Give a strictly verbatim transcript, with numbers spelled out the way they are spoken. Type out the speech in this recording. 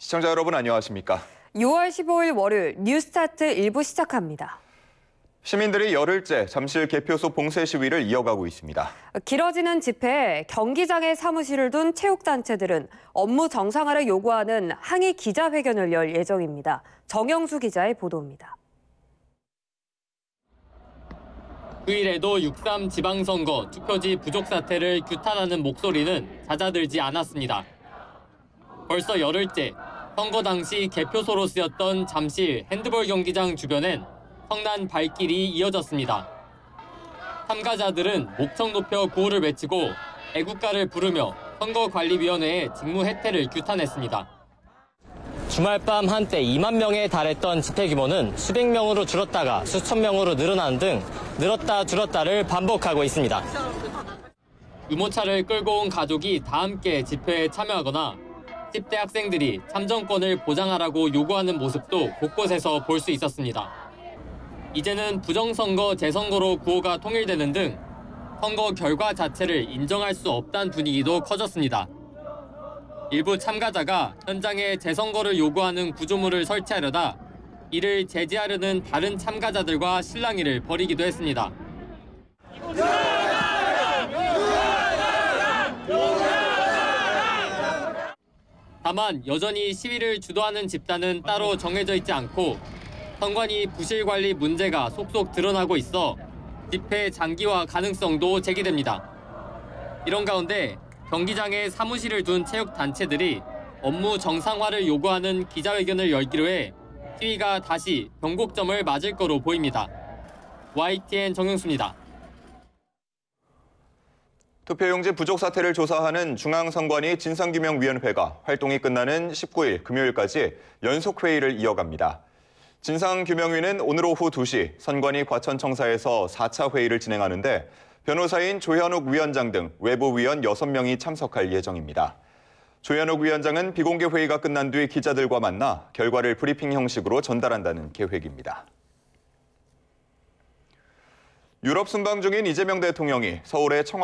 시청자 여러분 안녕하십니까? 유월 십오일 월요일 뉴스타트 일 부 시작합니다. 시민들이 열흘째 잠실 개표소 봉쇄 시위를 이어가고 있습니다. 길어지는 집회에 경기장에 사무실을 둔 체육단체들은 업무 정상화를 요구하는 항의 기자회견을 열 예정입니다. 정영수 기자의 보도입니다. 휴일에도 육삼 지방선거 투표지 부족 사태를 규탄하는 목소리는 잦아들지 않았습니다. 벌써 열흘째 선거 당시 개표소로 쓰였던 잠실 핸드볼 경기장 주변엔 성난 발길이 이어졌습니다. 참가자들은 목청 높여 구호를 외치고 애국가를 부르며 선거관리위원회의 직무 해태를 규탄했습니다. 주말 밤 한때 이만 명에 달했던 집회 규모는 수백 명으로 줄었다가 수천 명으로 늘어나는 등 늘었다 줄었다를 반복하고 있습니다. 유모차를 끌고 온 가족이 다 함께 집회에 참여하거나 십 대 학생들이 참정권을 보장하라고 요구하는 모습도 곳곳에서 볼 수 있었습니다. 이제는 부정선거, 재선거로 구호가 통일되는 등 선거 결과 자체를 인정할 수 없다는 분위기도 커졌습니다. 일부 참가자가 현장에 재선거를 요구하는 구조물을 설치하려다 이를 제지하려는 다른 참가자들과 실랑이를 벌이기도 했습니다. 다만 여전히 시위를 주도하는 집단은 따로 정해져 있지 않고 선관위 부실 관리 문제가 속속 드러나고 있어 집회 장기화 가능성도 제기됩니다. 이런 가운데 경기장에 사무실을 둔 체육단체들이 업무 정상화를 요구하는 기자회견을 열기로 해 시위가 다시 변곡점을 맞을 거로 보입니다. 와이티엔 정영수입니다. 투표용지 부족 사태를 조사하는 중앙선관위 진상규명위원회가 활동이 끝나는 십구일 금요일까지 연속회의를 이어갑니다. 진상규명위는 오늘 오후 두 시 선관위 과천청사에서 사 차 회의를 진행하는데 변호사인 조현욱 위원장 등 외부 위원 여섯 명이 참석할 예정입니다. 조현욱 위원장은 비공개 회의가 끝난 뒤 기자들과 만나 결과를 브리핑 형식으로 전달한다는 계획입니다. 유럽 순방 중인 이재명 대통령이 서울의 청와